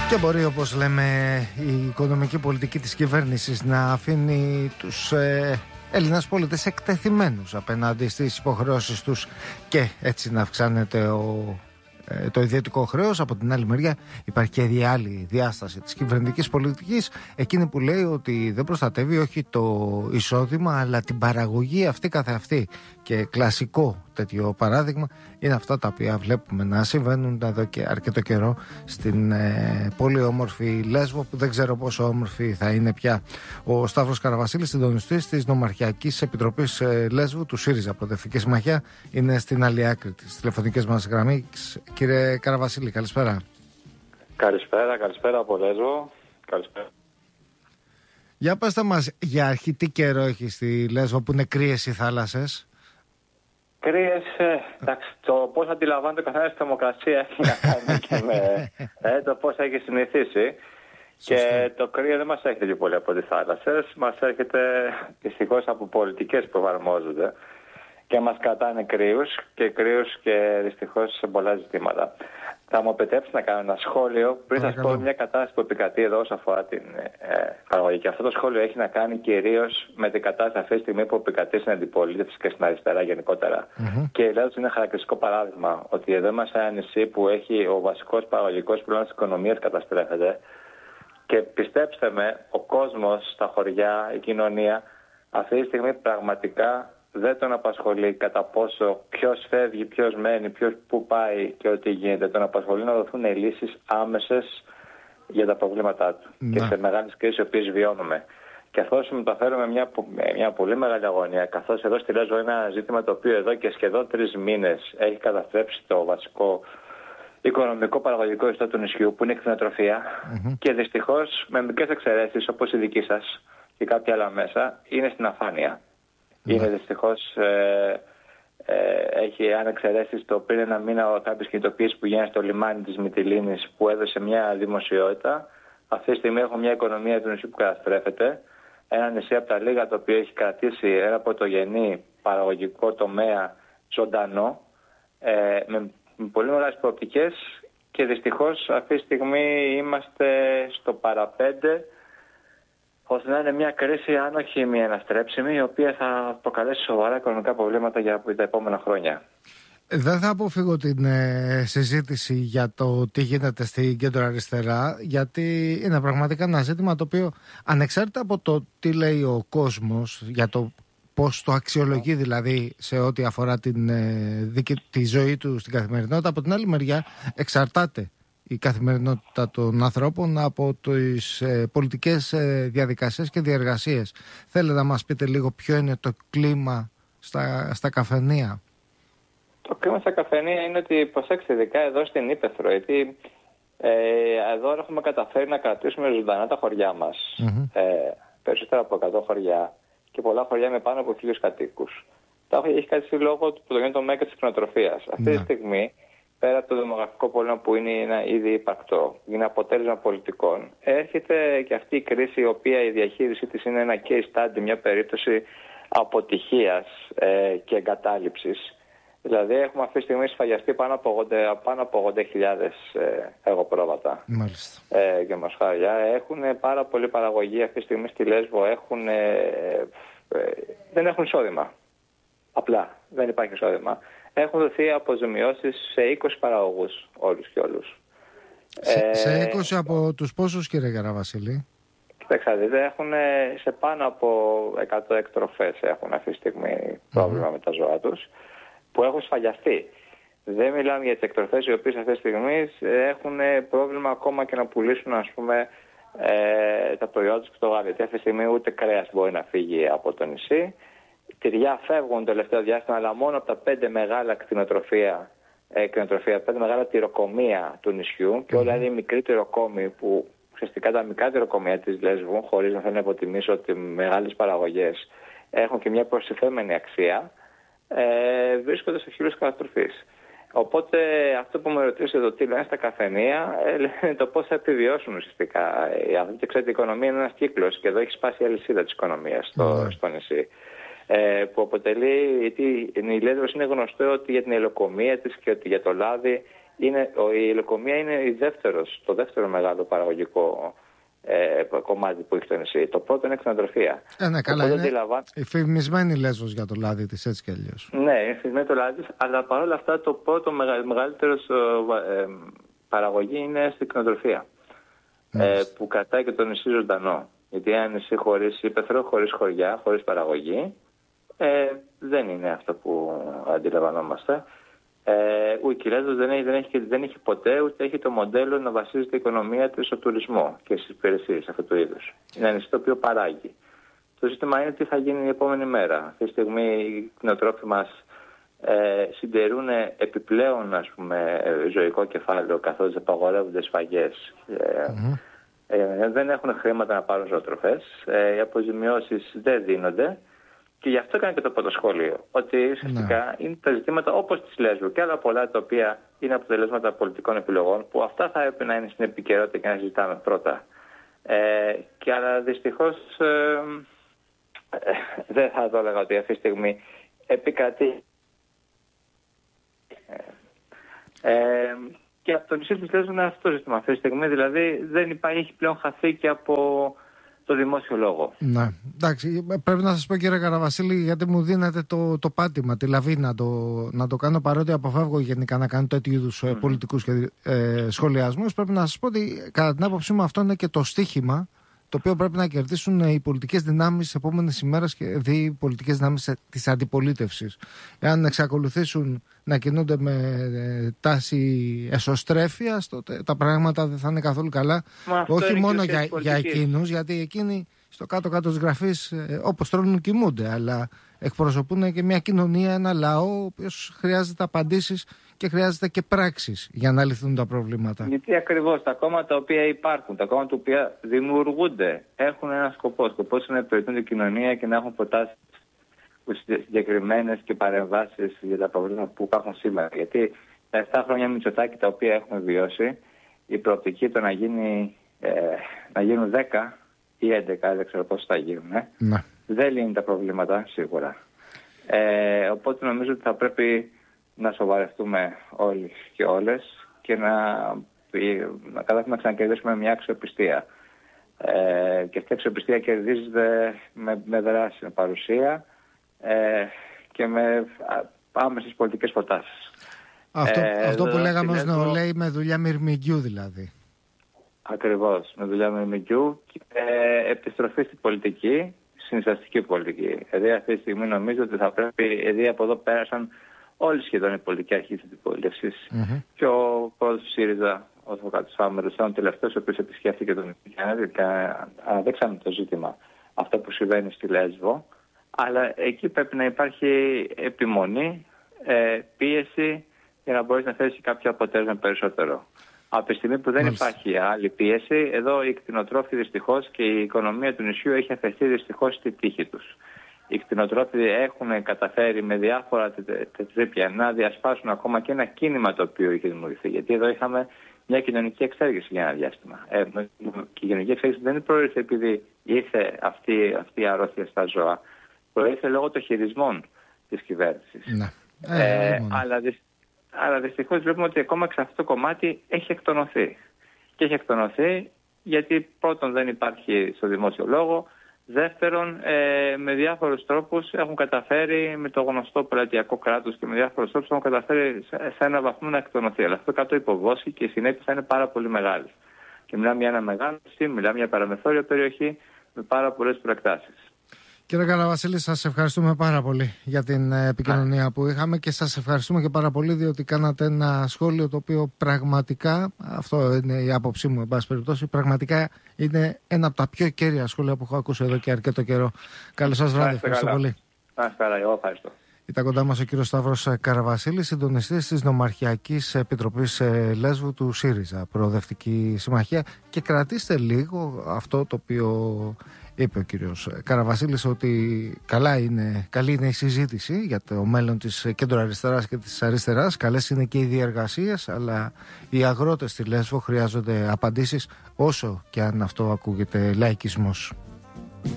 Και μπορεί, όπως λέμε, η οικονομική πολιτική της κυβέρνησης να αφήνει τους Έλληνες πολίτες εκτεθειμένους απέναντι στις υποχρεώσεις τους και έτσι να αυξάνεται το ιδιωτικό χρέος. Από την άλλη μεριά υπάρχει και η άλλη διάσταση της κυβερνητικής πολιτικής, εκείνη που λέει ότι δεν προστατεύει όχι το εισόδημα αλλά την παραγωγή αυτή καθεαυτή. Και κλασικό τέτοιο παράδειγμα είναι αυτά τα οποία βλέπουμε να συμβαίνουν εδώ και αρκετό καιρό στην πολύ όμορφη Λέσβο, που δεν ξέρω πόσο όμορφη θα είναι πια. Ο Σταύρος Καραβασίλης, συντονιστής της Νομαρχιακής Επιτροπής Λέσβου του ΣΥΡΙΖΑ Προοδευτική Συμμαχία, είναι στην άλλη άκρη της τηλεφωνικής μας γραμμής. Κύριε Καραβασίλη, καλησπέρα. Καλησπέρα από Λέσβο. Καλησπέρα. Για πέστε μας, για αρχή τι καιρό έχει στη Λέσβο που είναι κρύες οι θάλασσες? Κρύες, εντάξει, το πώς αντιλαμβάνεται ο καθένας τη θερμοκρασία έχει να κάνει και με το πώς έχει συνηθίσει. Σωστή. Και το κρύο δεν μας έρχεται και πολύ από τις θάλασσες, μας έρχεται δυστυχώς από πολιτικές που εφαρμόζονται και μας κρατάνε κρύους και δυστυχώς σε πολλά ζητήματα. Θα μου επιτρέψει να κάνω ένα σχόλιο πριν σας πω μια κατάσταση που επικρατεί εδώ όσον αφορά την παραγωγή. Και αυτό το σχόλιο έχει να κάνει κυρίως με την κατάσταση αυτή τη στιγμή που επικρατεί στην αντιπολίτευση και στην αριστερά γενικότερα. Και η Λέσβος είναι ένα χαρακτηριστικό παράδειγμα ότι εδώ είμαστε ένα νησί που έχει ο βασικός παραγωγικός πυλώνας της οικονομίας καταστρέφεται. Και πιστέψτε με, ο κόσμος στα χωριά, η κοινωνία, αυτή τη στιγμή πραγματικά δεν τον απασχολεί κατά πόσο ποιος φεύγει, ποιος μένει, ποιος που πάει και ό,τι γίνεται. Τον απασχολεί να δοθούν λύσεις άμεσες για τα προβλήματά του και σε μεγάλες κρίσεις οι οποίες βιώνουμε. Και αυτό μεταφέρουμε μια πολύ μεγάλη αγωνία, καθώς εδώ στη Λέσβο είναι ένα ζήτημα το οποίο εδώ και σχεδόν 3 μήνες έχει καταστρέψει το βασικό οικονομικό παραγωγικό ιστό του νησιού, που είναι η κτηνοτροφία. Και δυστυχώς με μικρές εξαιρέσεις όπως η δική σας και κάποια άλλα μέσα είναι στην αφάνεια. Είναι δυστυχώς, έχει αν εξαιρέσεις το πριν ένα μήνα κάποιες κινητοποιήσεις που γίνανε στο λιμάνι της Μυτιλήνης που έδωσε μια δημοσιότητα. Αυτή τη στιγμή έχουμε μια οικονομία του νησιού που καταστρέφεται. Ένα νησί από τα λίγα το οποίο έχει κρατήσει ένα πρωτογενή παραγωγικό τομέα ζωντανό, με πολύ μεγάλες προοπτικές, και δυστυχώς αυτή τη στιγμή είμαστε στο παραπέντε ώστε να είναι μια κρίση, αν όχι μια αναστρέψιμη, η οποία θα προκαλέσει σοβαρά οικονομικά προβλήματα για τα επόμενα χρόνια. Δεν θα αποφύγω την συζήτηση για το τι γίνεται στην κέντρο αριστερά, γιατί είναι πραγματικά ένα ζήτημα το οποίο, ανεξάρτητα από το τι λέει ο κόσμος για το πώς το αξιολογεί δηλαδή σε ό,τι αφορά τη ζωή του στην καθημερινότητα, από την άλλη μεριά εξαρτάται η καθημερινότητα των ανθρώπων από τις πολιτικές διαδικασίες και διεργασίες. Θέλετε να μας πείτε λίγο ποιο είναι το κλίμα στα καφενεία? Το κλίμα στα καφενεία είναι ότι, προσέξτε, ειδικά εδώ στην Ήπεθρο, γιατί εδώ έχουμε καταφέρει να κρατήσουμε ζωντανά τα χωριά μας. Περισσότερα από 100 χωριά και πολλά χωριά με πάνω από 1.000 κατοίκους. Τα έχει κρατήσει λόγω του πρωτογενού τομέα και της κτηνοτροφίας. Αυτή τη στιγμή, πέρα από το δημογραφικό πρόβλημα που είναι ένα ήδη υπαρκτό, είναι αποτέλεσμα πολιτικών, έρχεται και αυτή η κρίση, η οποία η διαχείρισή της είναι ένα case study, μια περίπτωση αποτυχίας και εγκατάλειψης. Δηλαδή έχουμε αυτή τη στιγμή σφαγιαστεί πάνω από 80.000 εγωπρόβατα και μοσχάρια. Έχουν πάρα πολλή παραγωγή αυτή τη στιγμή στη Λέσβο, δεν έχουν εισόδημα. Απλά δεν υπάρχει εισόδημα. Έχουν δοθεί αποζημιώσεις σε 20 παραγωγούς όλους και όλους. Σε 20 από τους πόσους, κύριε Καραβασίλη? Κοιτάξτε, έχουν σε πάνω από 100 εκτροφές έχουν αυτή τη στιγμή πρόβλημα με τα ζώα τους, που έχουν σφαγιαστεί. Δεν μιλάμε για τις εκτροφές οι οποίες αυτή τη στιγμή έχουν πρόβλημα ακόμα και να πουλήσουν, ας πούμε, τα προϊόντα τους και το γάλα. Γιατί αυτή τη στιγμή ούτε κρέας μπορεί να φύγει από το νησί. Τυριά φεύγουν το τελευταίο διάστημα, αλλά μόνο από τα 5 μεγάλα κτηνοτροφία, 5 μεγάλα τυροκομεία του νησιού, και όλα είναι οι μικροί τυροκόμοι, που ουσιαστικά τα μικρά τυροκομεία της Λέσβου, χωρίς να θέλω να υποτιμήσω ότι μεγάλες παραγωγές έχουν και μια προστιθέμενη αξία, βρίσκονται στο χείλος της καταστροφής. Οπότε αυτό που με ρωτήσετε, το τι λένε στα καφενεία, λένε το πώς θα επιβιώσουν ουσιαστικά οι άνθρωποι. Και ξέρετε, η οικονομία είναι ένας κύκλος και εδώ έχει σπάσει η αλυσίδα της οικονομίας στο νησί. Που αποτελεί, γιατί η Λέσβος είναι γνωστό ότι για την ελοκομία της και ότι για το λάδι Η υλοκομεία είναι το δεύτερο μεγάλο παραγωγικό κομμάτι που έχει το νησί. Το πρώτο είναι κτηνοτροφία. Ναι, καλά. Είναι η φημισμένη Λέσβος για το λάδι της, έτσι κι αλλιώς. Ναι, είναι φημισμένη το λάδι της, αλλά παρόλα αυτά το πρώτο μεγαλύτερο παραγωγή είναι στην κτηνοτροφία. Που κρατάει και το νησί ζωντανό. Γιατί ένα νησί χωρίς ύπαιθρο, χωρίς χωριά, χωρίς παραγωγή, δεν είναι αυτό που αντιλαμβανόμαστε. Η Λέσβος δεν έχει ποτέ, ούτε έχει το μοντέλο να βασίζεται η οικονομία της στο τουρισμό και στις υπηρεσίες αυτού του είδους. Είναι ένα νησί το οποίο παράγει. Το ζήτημα είναι τι θα γίνει η επόμενη μέρα. Αυτή τη στιγμή οι κτηνοτρόφοι μας συντηρούν επιπλέον, ας πούμε, ζωικό κεφάλαιο, καθώς απαγορεύονται σφαγές. Δεν έχουν χρήματα να πάρουν ζωοτροφές. Οι αποζημιώσεις δεν δίνονται. Και γι' αυτό έκανε και το πρώτο σχόλιο. Ότι ουσιαστικά είναι τα ζητήματα όπως της Λέσβου και άλλα πολλά τα οποία είναι αποτελέσματα πολιτικών επιλογών, που αυτά θα έπρεπε να είναι στην επικαιρότητα και να συζητάμε πρώτα. Αλλά δυστυχώς δεν θα το έλεγα ότι αυτή τη στιγμή επικρατεί. Και από το νησί της Λέσβου είναι αυτό το ζήτημα αυτή τη στιγμή. Δηλαδή δεν υπάρχει, έχει πλέον χαθεί και από το δημόσιο λόγο. Ναι, εντάξει, πρέπει να σας πω, κύριε Καραβασίλη, γιατί μου δίνετε το πάτημα, τη λαβή να το κάνω, παρότι αποφεύγω γενικά να κάνω τέτοιου είδους πολιτικούς σχολιασμούς. Πρέπει να σας πω ότι κατά την άποψή μου αυτό είναι και το στίχημα το οποίο πρέπει να κερδίσουν οι πολιτικές δυνάμεις τις επόμενες ημέρες και οι πολιτικές δυνάμεις της αντιπολίτευσης. Εάν εξακολουθήσουν να κινούνται με τάση εσωστρέφειας, τότε τα πράγματα δεν θα είναι καθόλου καλά. Όχι μόνο για εκείνους, γιατί εκείνοι στο κάτω-κάτω της γραφής όπως τρώνουν κοιμούνται, αλλά εκπροσωπούν και μια κοινωνία, ένα λαό, ο οποίος χρειάζεται απαντήσεις και χρειάζεται και πράξεις για να λυθούν τα προβλήματα. Γιατί ακριβώς τα κόμματα τα οποία υπάρχουν, τα κόμματα τα οποία δημιουργούνται, έχουν ένα σκοπό. Ο σκοπός είναι να υπηρετούν την κοινωνία και να έχουν προτάσεις συγκεκριμένες και παρεμβάσεις για τα προβλήματα που υπάρχουν σήμερα. Γιατί τα 7 χρόνια Μητσοτάκη τα οποία έχουμε βιώσει, η προοπτική το να γίνουν 10 ή 11, δεν ξέρω πώς θα γίνουν, δεν λύνει τα προβλήματα σίγουρα. Οπότε νομίζω ότι θα πρέπει να σοβαρευτούμε όλοι και όλες και να καταφέρουμε να ξανακερδίσουμε μια αξιοπιστία. Και αυτή η αξιοπιστία κερδίζεται με δράση, με παρουσία και με άμεσες πολιτικές προτάσεις. Αυτό που λέγαμε ως νεολαίοι, με δουλειά μυρμηγκιού δηλαδή. Ακριβώς, με δουλειά μυρμηγκιού και επιστροφή στην πολιτική, συνισταστική πολιτική. Δηλαδή αυτή τη στιγμή νομίζω ότι θα πρέπει, δηλαδή από εδώ πέρασαν όλοι σχεδόν οι πολιτικοί αρχή της αντιπολίτευσης. Και ο πρόεδρος του ΣΥΡΙΖΑ, ο Θωκάτης Φάμερος, ήταν ο τελευταίος ο οποίος επισκέφθηκε τον Ινδιάννη και αναδείξαμε το ζήτημα αυτό που συμβαίνει στη Λέσβο. Αλλά εκεί πρέπει να υπάρχει επιμονή, πίεση για να μπορείς να θέσει κάποιο αποτέλεσμα περισσότερο. Από τη στιγμή που δεν υπάρχει άλλη πίεση, εδώ οι κτηνοτρόφοι δυστυχώς και η οικονομία του νησιού έχει αφαιθεί δυστυχώς στη τύχη τους. Οι κτηνοτρόφοι έχουν καταφέρει με διάφορα τετρίπια να διασπάσουν ακόμα και ένα κίνημα το οποίο είχε δημιουργηθεί. Γιατί εδώ είχαμε μια κοινωνική εξέργηση για ένα διάστημα. Και η κοινωνική εξέργηση δεν προήλθε επειδή ήρθε αυτή η αρρώστια στα ζώα. Προήλθε λόγω των χειρισμών της κυβέρνησης. Αλλά δυστυχώς βλέπουμε ότι ακόμα σε αυτό το κομμάτι έχει εκτονωθεί. Και έχει εκτονωθεί γιατί πρώτον δεν υπάρχει στο δημόσιο λόγο. Δεύτερον, με διάφορους τρόπους έχουν καταφέρει, με το γνωστό πελατειακό κράτος και με διάφορους τρόπους έχουν καταφέρει σε έναν βαθμό να εκτονωθεί. Αλλά αυτό κάτω υποβόσκει και οι συνέπειες θα είναι πάρα πολύ μεγάλες. Και μιλάμε για ένα μεγάλο νησί, μιλάμε για παραμεθόριο περιοχή με πάρα πολλές προεκτάσεις. Κύριε Καραβασίλη, σας ευχαριστούμε πάρα πολύ για την επικοινωνία που είχαμε και σας ευχαριστούμε και πάρα πολύ διότι κάνατε ένα σχόλιο το οποίο πραγματικά, αυτό είναι η άποψή μου εν πάση περιπτώσει, πραγματικά είναι ένα από τα πιο κέρια σχόλια που έχω ακούσει εδώ και αρκετό καιρό. Καλό σας βράδυ, ευχαριστώ πολύ. Εγώ ευχαριστώ. Ήταν κοντά μας ο κύριος Σταύρος Καραβασίλης, συντονιστής της Νομαρχιακής Επιτροπής Λέσβου του ΣΥΡΙΖΑ, Προοδευτική Συμμαχία. Και κρατήστε λίγο αυτό το οποίο είπε ο κύριος Καραβασίλης, ότι καλή είναι η συζήτηση για το μέλλον της κέντρο-αριστεράς και της αριστεράς. Καλές είναι και οι διεργασίες, αλλά οι αγρότες στη Λέσβο χρειάζονται απαντήσεις, όσο και αν αυτό ακούγεται λαϊκισμός.